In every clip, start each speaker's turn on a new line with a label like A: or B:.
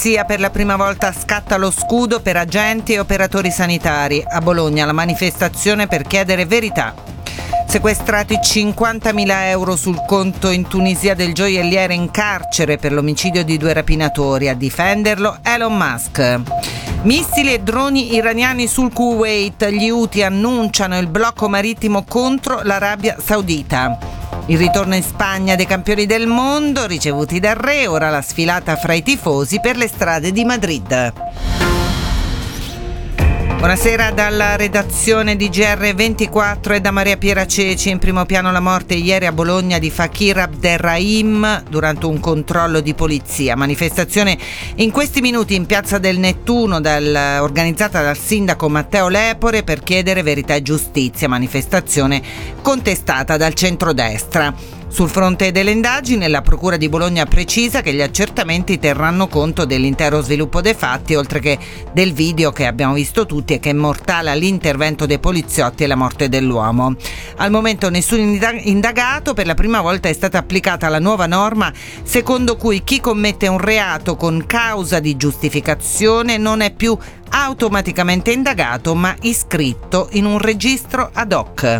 A: polizia per la prima volta scatta lo scudo per agenti e operatori sanitari. A Bologna la manifestazione per chiedere verità. Sequestrati 50.000 euro sul conto in Tunisia del gioielliere in carcere per l'omicidio di 2 rapinatori. A difenderlo Elon Musk. Missili e droni iraniani sul Kuwait. Gli Houthi annunciano il blocco marittimo contro l'Arabia Saudita. Il ritorno in Spagna dei campioni del mondo ricevuti dal re, ora la sfilata fra i tifosi per le strade di Madrid. Buonasera dalla redazione di GR24 e da Maria Piera Ceci. In primo piano la morte ieri a Bologna di Fakir Abderrahim durante un controllo di polizia. Manifestazione in questi minuti in Piazza del Nettuno organizzata dal sindaco Matteo Lepore per chiedere verità e giustizia. Manifestazione contestata dal centrodestra. Sul fronte delle indagini, la Procura di Bologna precisa che gli accertamenti terranno conto dell'intero sviluppo dei fatti, oltre che del video che abbiamo visto tutti e che immortala l'intervento dei poliziotti e la morte dell'uomo. Al momento nessun indagato. Per la prima volta è stata applicata la nuova norma secondo cui chi commette un reato con causa di giustificazione non è più automaticamente indagato, ma iscritto in un registro ad hoc.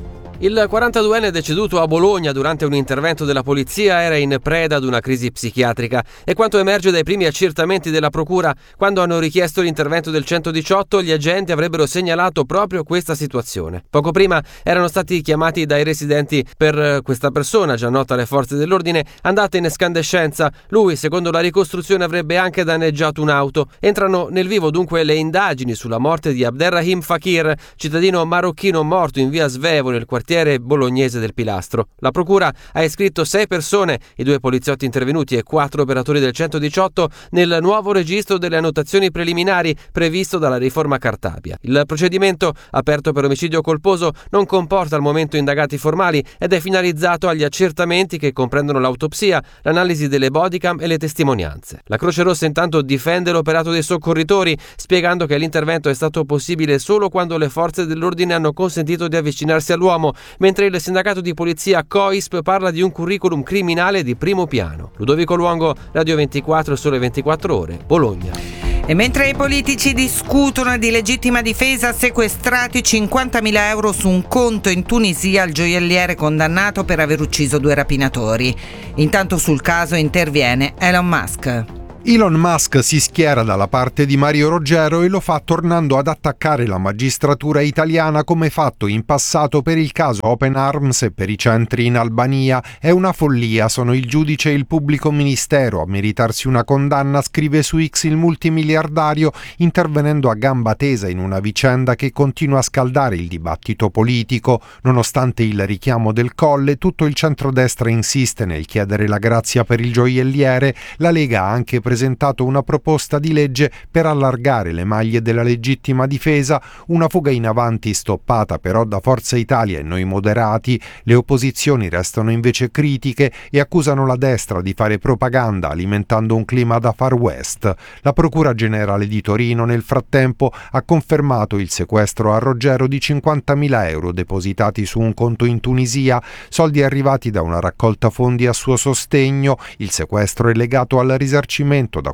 B: Il 42enne deceduto a Bologna durante un intervento della polizia era in preda ad una crisi psichiatrica. È quanto emerge dai primi accertamenti della procura. Quando hanno richiesto l'intervento del 118, gli agenti avrebbero segnalato proprio questa situazione. Poco prima erano stati chiamati dai residenti per questa persona, già nota alle forze dell'ordine, andata in escandescenza. Lui, secondo la ricostruzione, avrebbe anche danneggiato un'auto. Entrano nel vivo dunque le indagini sulla morte di Abderrahim Fakir, cittadino marocchino morto in via Svevo nel quartiere bolognese del Pilastro. La procura ha iscritto 6 persone, i 2 poliziotti intervenuti e 4 operatori del 118 nel nuovo registro delle annotazioni preliminari previsto dalla riforma Cartabia. Il procedimento, aperto per omicidio colposo, non comporta al momento indagati formali ed è finalizzato agli accertamenti che comprendono l'autopsia, l'analisi delle bodycam e le testimonianze. La Croce Rossa intanto difende l'operato dei soccorritori, spiegando che l'intervento è stato possibile solo quando le forze dell'ordine hanno consentito di avvicinarsi all'uomo, mentre il sindacato di polizia COISP parla di un curriculum criminale di primo piano. Ludovico Luongo, Radio 24, Sole 24 Ore, Bologna.
A: E mentre i politici discutono di legittima difesa, sequestrati 50.000 euro su un conto in Tunisia al gioielliere condannato per aver ucciso 2 rapinatori. Intanto sul caso interviene Elon Musk.
C: Elon Musk si schiera dalla parte di Mario Roggero e lo fa tornando ad attaccare la magistratura italiana come fatto in passato per il caso Open Arms e per i centri in Albania. È una follia, sono il giudice e il pubblico ministero a meritarsi una condanna, scrive su X il multimiliardario, intervenendo a gamba tesa in una vicenda che continua a scaldare il dibattito politico. Nonostante il richiamo del Colle, tutto il centrodestra insiste nel chiedere la grazia per il gioielliere. La Lega ha anche presentato una proposta di legge per allargare le maglie della legittima difesa, una fuga in avanti stoppata però da Forza Italia e Noi Moderati. Le opposizioni restano invece critiche e accusano la destra di fare propaganda alimentando un clima da Far West. La Procura Generale di Torino nel frattempo ha confermato il sequestro a Roggero di 50.000 euro depositati su un conto in Tunisia, soldi arrivati da una raccolta fondi a suo sostegno. Il sequestro è legato al risarcimento da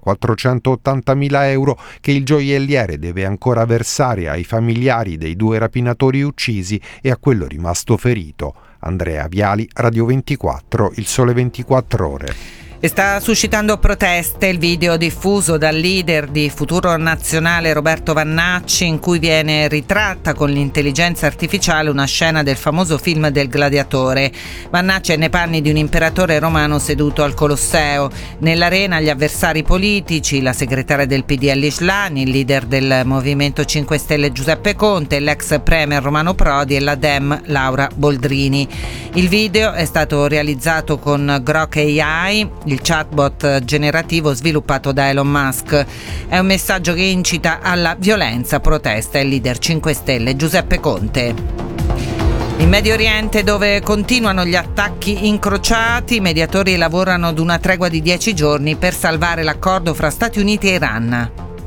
C: 480.000 euro che il gioielliere deve ancora versare ai familiari dei 2 rapinatori uccisi e a quello rimasto ferito. Andrea Viali, Radio 24, Il Sole 24 Ore.
A: E sta suscitando proteste il video diffuso dal leader di Futuro Nazionale Roberto Vannacci, in cui viene ritratta con l'intelligenza artificiale una scena del famoso film del Gladiatore. Vannacci è nei panni di un imperatore romano seduto al Colosseo. Nell'arena gli avversari politici, la segretaria del PDL Islani, il leader del Movimento 5 Stelle Giuseppe Conte, l'ex premier Romano Prodi e la Dem Laura Boldrini. Il video è stato realizzato con Grok AI, il chatbot generativo sviluppato da Elon Musk. È un messaggio che incita alla violenza, protesta il leader 5 Stelle Giuseppe Conte. In Medio Oriente, dove continuano gli attacchi incrociati, i mediatori lavorano ad una tregua di 10 giorni per salvare l'accordo fra Stati Uniti e Iran.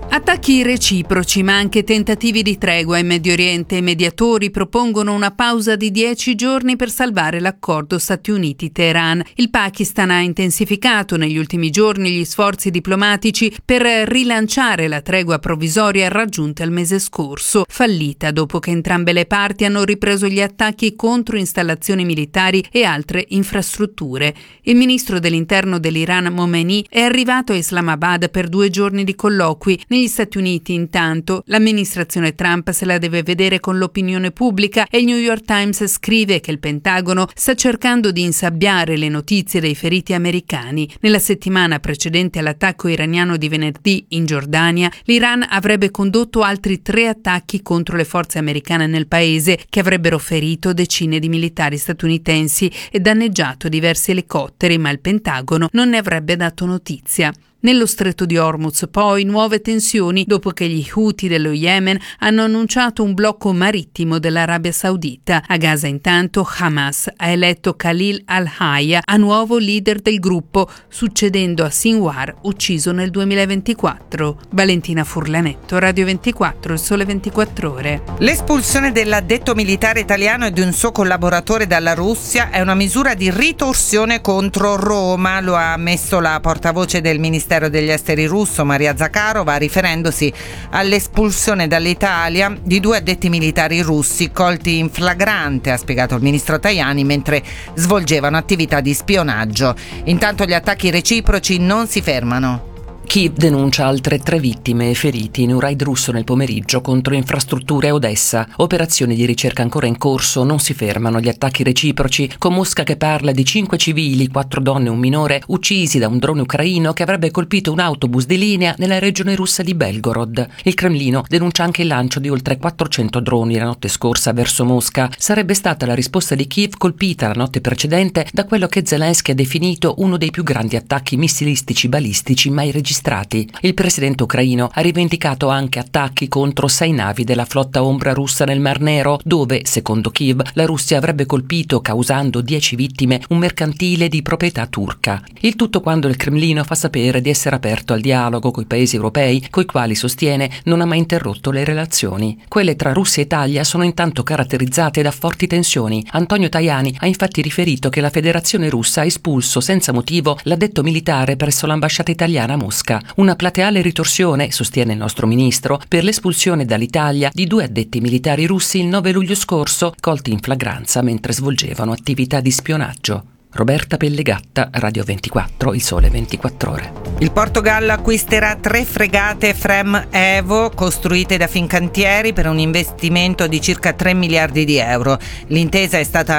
D: Attacchi reciproci ma anche tentativi di tregua in Medio Oriente. I mediatori propongono una pausa di 10 giorni per salvare l'accordo Stati Uniti-Teheran. Il Pakistan ha intensificato negli ultimi giorni gli sforzi diplomatici per rilanciare la tregua provvisoria raggiunta il mese scorso, fallita dopo che entrambe le parti hanno ripreso gli attacchi contro installazioni militari e altre infrastrutture. Il ministro dell'interno dell'Iran Momeni è arrivato a Islamabad per 2 giorni di colloqui. Negli Stati Uniti, intanto, l'amministrazione Trump se la deve vedere con l'opinione pubblica e il New York Times scrive che il Pentagono sta cercando di insabbiare le notizie dei feriti americani. Nella settimana precedente all'attacco iraniano di venerdì in Giordania, l'Iran avrebbe condotto altri 3 attacchi contro le forze americane nel paese che avrebbero ferito decine di militari statunitensi e danneggiato diversi elicotteri, ma il Pentagono non ne avrebbe dato notizia. Nello stretto di Hormuz, poi, nuove tensioni dopo che gli Houthi dello Yemen hanno annunciato un blocco marittimo dell'Arabia Saudita. A Gaza, intanto, Hamas ha eletto Khalil al-Hayya a nuovo leader del gruppo, succedendo a Sinwar, ucciso nel 2024. Valentina Furlanetto, Radio 24, Il Sole 24 Ore.
A: L'espulsione dell'addetto militare italiano e di un suo collaboratore dalla Russia è una misura di ritorsione contro Roma, lo ha ammesso la portavoce del Ministero degli Esteri russo, Maria Zakharova, riferendosi all'espulsione dall'Italia di 2 addetti militari russi colti in flagrante, ha spiegato il ministro Tajani, mentre svolgevano attività di spionaggio. Intanto gli attacchi reciproci non si fermano.
E: Kiev denuncia altre 3 vittime e feriti in un raid russo nel pomeriggio contro infrastrutture a Odessa. Operazioni di ricerca ancora in corso, non si fermano gli attacchi reciproci, con Mosca che parla di 5 civili, 4 donne e un minore, uccisi da un drone ucraino che avrebbe colpito un autobus di linea nella regione russa di Belgorod. Il Cremlino denuncia anche il lancio di oltre 400 droni la notte scorsa verso Mosca. Sarebbe stata la risposta di Kiev colpita la notte precedente da quello che Zelensky ha definito uno dei più grandi attacchi missilistici balistici mai registrati. Il presidente ucraino ha rivendicato anche attacchi contro 6 navi della flotta ombra russa nel Mar Nero, dove, secondo Kiev, la Russia avrebbe colpito, causando 10 vittime, un mercantile di proprietà turca. Il tutto quando il Cremlino fa sapere di essere aperto al dialogo coi paesi europei, coi quali sostiene non ha mai interrotto le relazioni. Quelle tra Russia e Italia sono intanto caratterizzate da forti tensioni. Antonio Tajani ha infatti riferito che la Federazione Russa ha espulso senza motivo l'addetto militare presso l'ambasciata italiana a Mosca. Una plateale ritorsione, sostiene il nostro ministro, per l'espulsione dall'Italia di 2 addetti militari russi il 9 luglio scorso, colti in flagranza mentre svolgevano attività di spionaggio. Roberta Pellegatta, Radio 24, Il Sole 24 Ore.
A: Il Portogallo acquisterà 3 fregate FREMM Evo costruite da Fincantieri per un investimento di circa 3 miliardi di euro. L'intesa è stata